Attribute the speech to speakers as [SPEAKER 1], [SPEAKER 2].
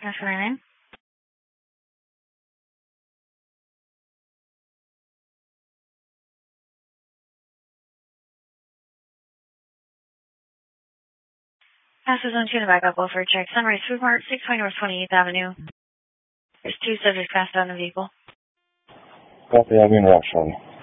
[SPEAKER 1] That's what I mean. Passes on to the backup over check. Sunrise Food Mart, 620 North 28th Avenue. There's two subjects passed on the vehicle.
[SPEAKER 2] Copy, I'll be in route shortly.